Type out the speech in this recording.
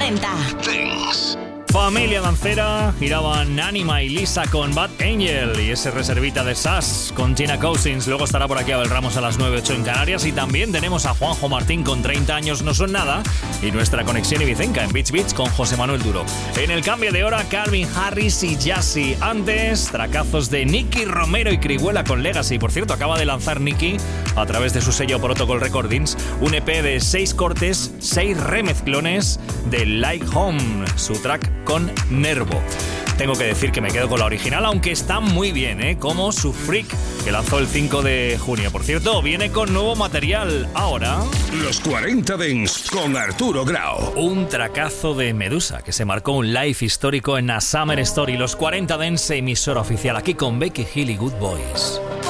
40. Dance. Familia dancera, giraban Anima y Lisa con Bad Angel y ese reservita de Sass con Gina Cousins. Luego estará por aquí Abel Ramos a las 9:08 en Canarias y también tenemos a Juanjo Martín con 30 años no son nada y nuestra conexión ibicenca en Beach Beach con José Manuel Duro. En el cambio de hora, Calvin Harris y Jassy. Antes, tracazos de Nicky Romero y Criguela con Legacy. Por cierto, acaba de lanzar Nicky a través de su sello Protocol Recordings un EP de 6 cortes, 6 remezclones de Like Home, su track con Nervo. Tengo que decir que me quedo con la original, aunque está muy bien, como su Freak, que lanzó el 5 de junio. Por cierto, viene con nuevo material ahora. Los 40 Dance con Arturo Grau. Un tracazo de Medusa, que se marcó un live histórico en A Summer Story. Los 40 Dance, emisora oficial, aquí con Becky Hill y Good Boys.